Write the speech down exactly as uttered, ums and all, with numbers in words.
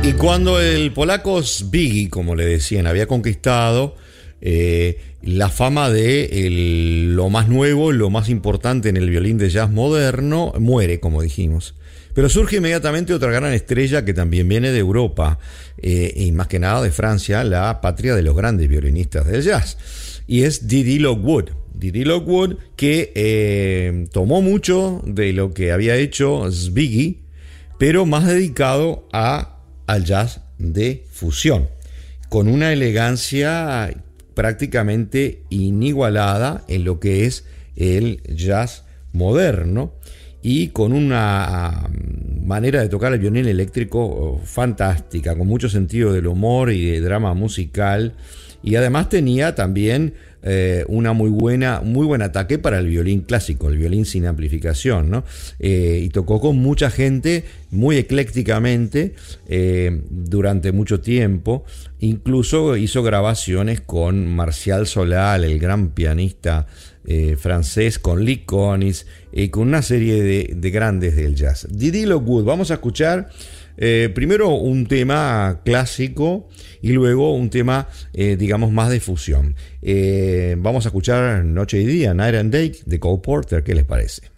Y cuando el polaco Zbigniew, como le decían, había conquistado eh, la fama de el, lo más nuevo, lo más importante en el violín de jazz moderno, muere, como dijimos. Pero surge inmediatamente otra gran estrella que también viene de Europa, eh, y más que nada de Francia, la patria de los grandes violinistas del jazz. Y es Didi Lockwood. Didi Lockwood, que eh, tomó mucho de lo que había hecho Zbigniew, pero más dedicado a al jazz de fusión, con una elegancia prácticamente inigualada en lo que es el jazz moderno y con una manera de tocar el violín eléctrico fantástica, con mucho sentido del humor y de drama musical, y además tenía también eh, una muy buena, muy buen ataque para el violín clásico, el violín sin amplificación, ¿no? Eh, y tocó con mucha gente muy eclécticamente eh, durante mucho tiempo. Incluso hizo grabaciones con Martial Solal, el gran pianista eh, francés, con Lee Konitz, eh, con una serie de, de grandes del jazz. Didi Lockwood, vamos a escuchar Eh, primero un tema clásico y luego un tema, eh, digamos, más de fusión. Eh, vamos a escuchar Noche y Día, Night and Day, de Cole Porter. ¿Qué les parece?